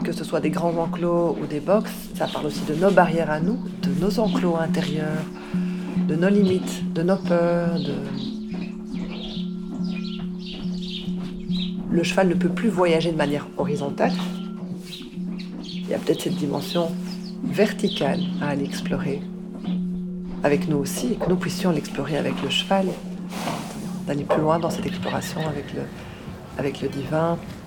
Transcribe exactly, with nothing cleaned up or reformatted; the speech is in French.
que ce soit des grands enclos ou des box, ça parle aussi de nos barrières à nous, de nos enclos intérieurs, de nos limites, de nos peurs. De... Le cheval ne peut plus voyager de manière horizontale. Il y a peut-être cette dimension verticale à aller explorer avec nous aussi, et que nous puissions l'explorer avec le cheval, d'aller plus loin dans cette exploration avec le, avec le divin.